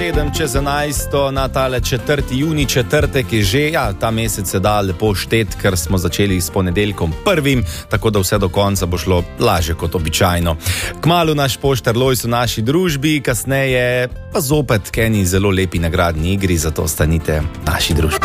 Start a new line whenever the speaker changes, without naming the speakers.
7 čez 11 na tale 4. juni, četrtek je že, ja, ta mesec se da lepo štet, ker smo začeli s ponedeljkom 1., tako da vse do konca bo šlo lažje kot običajno. Kmalu naš poštar Lojz v naši družbi, kasneje pa zopet k eni zelo lepi nagradni igri, zato ostanite v naši družbi.